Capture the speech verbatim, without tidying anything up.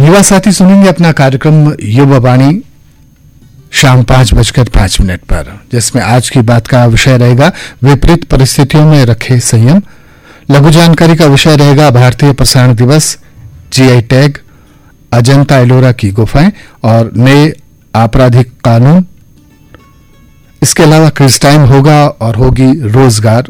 युवा साथी सुनेंगे अपना कार्यक्रम युवा वाणी शाम पांच बजकर पांच मिनट पर, जिसमें आज की बात का विषय रहेगा विपरीत परिस्थितियों में रखे संयम। लघु जानकारी का विषय रहेगा भारतीय प्रसारण दिवस, जीआई टैग, अजंता एलोरा की गुफाएं और नए आपराधिक कानून। इसके अलावा क्विज टाइम होगा और होगी रोजगार